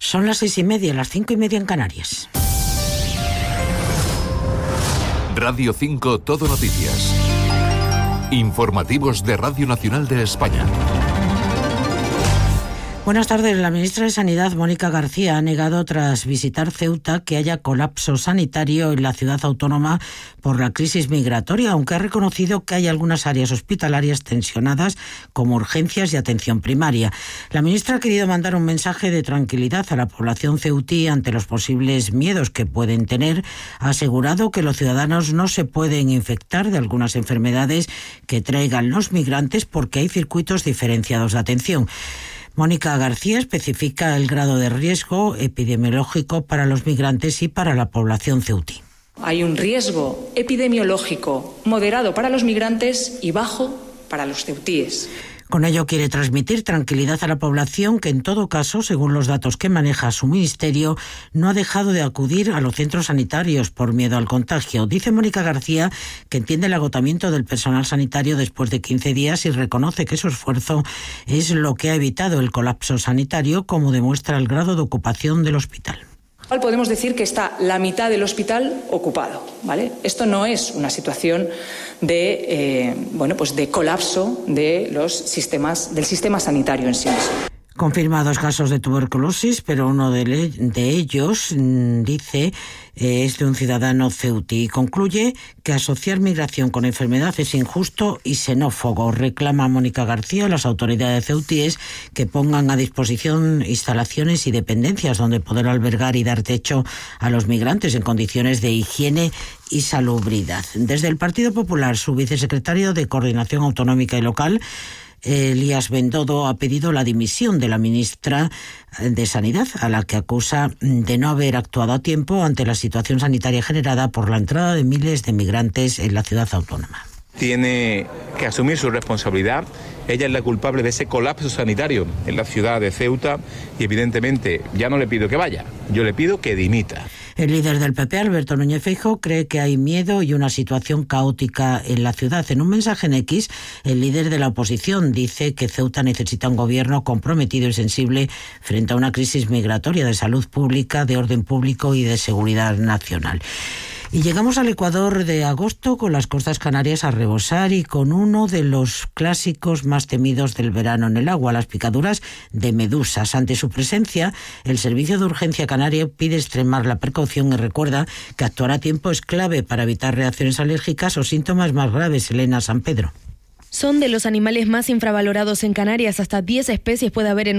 Son las 6:30, las 5:30 en Canarias. Radio 5 Todo Noticias. Informativos de Radio Nacional de España. Buenas tardes. La ministra de Sanidad, Mónica García, ha negado tras visitar Ceuta que haya colapso sanitario en la ciudad autónoma por la crisis migratoria, aunque ha reconocido que hay algunas áreas hospitalarias tensionadas como urgencias y atención primaria. La ministra ha querido mandar un mensaje de tranquilidad a la población ceutí ante los posibles miedos que pueden tener. Ha asegurado que los ciudadanos no se pueden infectar de algunas enfermedades que traigan los migrantes porque hay circuitos diferenciados de atención. Mónica García especifica el grado de riesgo epidemiológico para los migrantes y para la población ceutí. Hay un riesgo epidemiológico moderado para los migrantes y bajo para los ceutíes. Con ello quiere transmitir tranquilidad a la población que, en todo caso, según los datos que maneja su ministerio, no ha dejado de acudir a los centros sanitarios por miedo al contagio. Dice Mónica García que entiende el agotamiento del personal sanitario después de 15 días y reconoce que su esfuerzo es lo que ha evitado el colapso sanitario, como demuestra el grado de ocupación del hospital. Podemos decir que está la mitad del hospital ocupado, ¿vale? Esto no es una situación de colapso del sistema sanitario en sí mismo. Confirma 2 casos de tuberculosis, pero uno de ellos, dice, es de un ciudadano ceutí. Concluye que asociar migración con enfermedad es injusto y xenófobo. Reclama Mónica García a las autoridades ceutíes que pongan a disposición instalaciones y dependencias donde poder albergar y dar techo a los migrantes en condiciones de higiene y salubridad. Desde el Partido Popular, su vicesecretario de Coordinación Autonómica y Local, Elías Bendodo, ha pedido la dimisión de la ministra de Sanidad, a la que acusa de no haber actuado a tiempo ante la situación sanitaria generada por la entrada de miles de migrantes en la ciudad autónoma. Tiene que asumir su responsabilidad. Ella es la culpable de ese colapso sanitario en la ciudad de Ceuta y, evidentemente, ya no le pido que vaya, yo le pido que dimita. El líder del PP, Alberto Núñez Feijóo, cree que hay miedo y una situación caótica en la ciudad. En un mensaje en X, el líder de la oposición dice que Ceuta necesita un gobierno comprometido y sensible frente a una crisis migratoria, de salud pública, de orden público y de seguridad nacional. Y llegamos al Ecuador de agosto con las costas canarias a rebosar y con uno de los clásicos más temidos del verano en el agua, las picaduras de medusas. Ante su presencia, el Servicio de Urgencia Canario pide extremar la precaución y recuerda que actuar a tiempo es clave para evitar reacciones alérgicas o síntomas más graves. Elena San Pedro. Son de los animales más infravalorados en Canarias. Hasta 10 especies puede haber en